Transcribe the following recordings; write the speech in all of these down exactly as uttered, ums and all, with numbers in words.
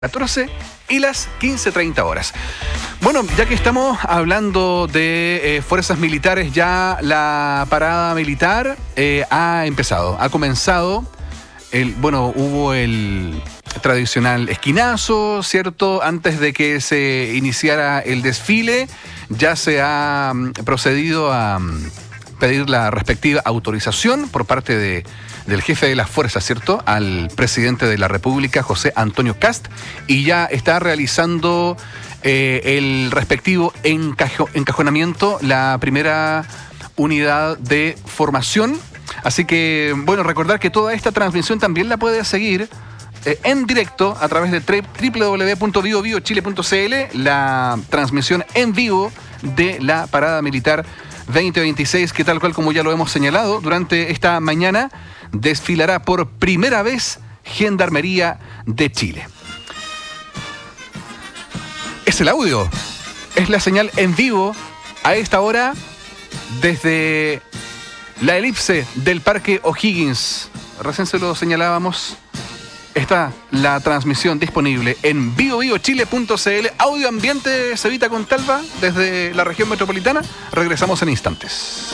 catorce y las quince treinta horas. Bueno, ya que estamos hablando de eh, fuerzas militares, ya la parada militar eh, ha empezado, ha comenzado. El, bueno, hubo el tradicional esquinazo, ¿cierto? Antes de que se iniciara el desfile, ya se ha um, procedido a um, pedir la respectiva autorización por parte de del jefe de las fuerzas, ¿cierto?, al presidente de la República, José Antonio Kast, y ya está realizando eh, el respectivo encajo, encajonamiento, la primera unidad de formación. Así que, bueno, recordar que toda esta transmisión también la puede seguir eh, en directo a través de doble u doble u doble u punto bio bio chile punto c l, la transmisión en vivo de la parada militar veinte veintiséis, que tal cual como ya lo hemos señalado, durante esta mañana desfilará por primera vez Gendarmería de Chile. Es el audio, es la señal en vivo a esta hora desde la elipse del Parque O'Higgins. Recién se lo señalábamos. Está la transmisión disponible en bio bio chile punto c l. Audio ambiente Cevita Contalva desde la región metropolitana. Regresamos en instantes.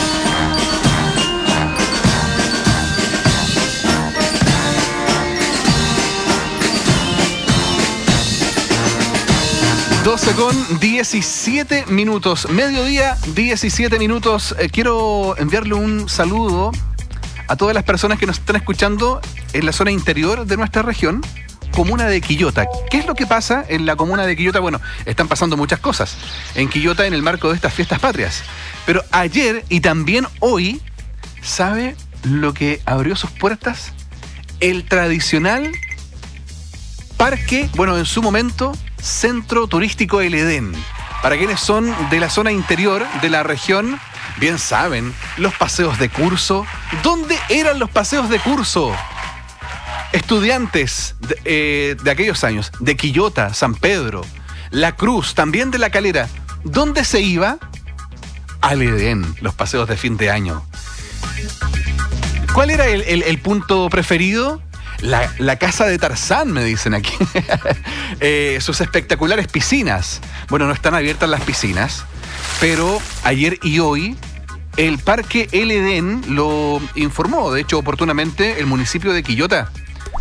doce con diecisiete minutos. Mediodía, diecisiete minutos. Eh, quiero enviarle un saludo a todas las personas que nos están escuchando en la zona interior de nuestra región, comuna de Quillota. ¿Qué es lo que pasa en la comuna de Quillota? Bueno, están pasando muchas cosas en Quillota en el marco de estas fiestas patrias. Pero ayer y también hoy, ¿sabe lo que abrió sus puertas? El tradicional parque, bueno, en su momento, Centro Turístico El Edén. Para quienes son de la zona interior de la región, bien saben, los paseos de curso. ¿Dónde eran los paseos de curso? Estudiantes de, eh, de aquellos años, de Quillota, San Pedro, La Cruz, también de La Calera. ¿Dónde se iba? Al Edén, los paseos de fin de año. ¿Cuál era el, el, el punto preferido? La, la casa de Tarzán, me dicen aquí. eh, sus espectaculares piscinas. Bueno, no están abiertas las piscinas, pero ayer y hoy el Parque El Edén lo informó, de hecho, oportunamente, el municipio de Quillota.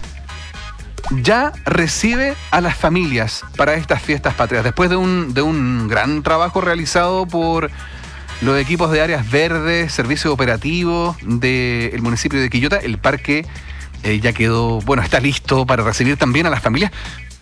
Ya recibe a las familias para estas fiestas patrias. Después de un, de un gran trabajo realizado por los equipos de áreas verdes, servicio operativo del municipio de Quillota, el parque eh, ya quedó, bueno, está listo para recibir también a las familias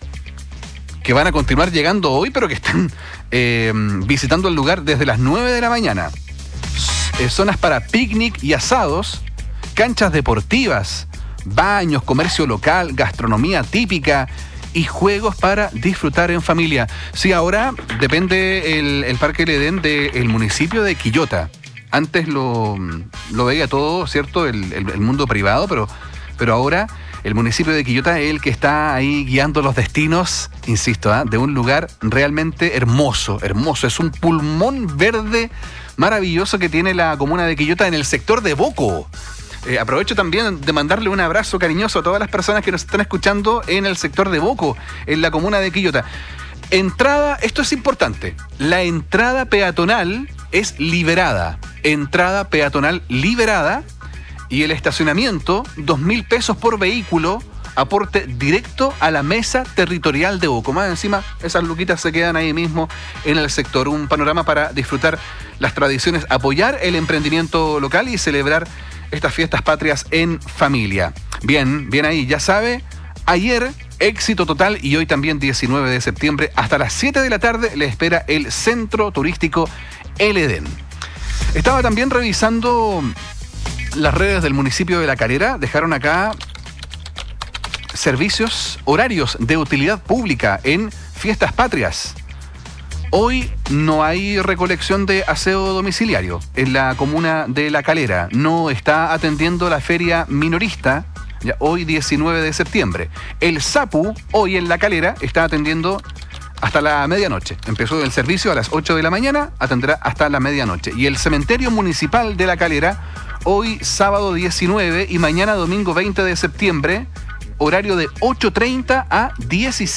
que van a continuar llegando hoy, pero que están eh, visitando el lugar desde las nueve de la mañana. Eh, zonas para picnic y asados, canchas deportivas, baños, comercio local, gastronomía típica y juegos para disfrutar en familia. Sí, ahora depende el, el Parque El Edén del municipio de Quillota. Antes lo, lo veía todo, ¿cierto? El, el, el mundo privado, pero, pero ahora el municipio de Quillota es el que está ahí guiando los destinos, insisto, ¿eh? de un lugar realmente hermoso, hermoso. Es un pulmón verde maravilloso que tiene la comuna de Quillota en el sector de Boco. Eh, aprovecho también de mandarle un abrazo cariñoso a todas las personas que nos están escuchando en el sector de Boco, en la comuna de Quillota. Entrada, esto es importante, la entrada peatonal es liberada, entrada peatonal liberada, y el estacionamiento, dos mil pesos por vehículo, aporte directo a la mesa territorial de Boco. Más encima, esas luquitas se quedan ahí mismo en el sector. Un panorama para disfrutar las tradiciones, apoyar el emprendimiento local y celebrar estas fiestas patrias en familia. Bien, bien ahí, ya sabe, ayer éxito total y hoy también diecinueve de septiembre hasta las siete de la tarde le espera el Centro Turístico El Edén. Estaba también revisando las redes del municipio de La Calera, dejaron acá servicios horarios de utilidad pública en fiestas patrias. Hoy no hay recolección de aseo domiciliario en la comuna de La Calera. No está atendiendo la feria minorista, ya hoy diecinueve de septiembre. El SAPU, hoy en La Calera, está atendiendo hasta la medianoche. Empezó el servicio a las ocho de la mañana, atenderá hasta la medianoche. Y el cementerio municipal de La Calera, hoy sábado diecinueve y mañana domingo veinte de septiembre, horario de ocho treinta a diecisiete.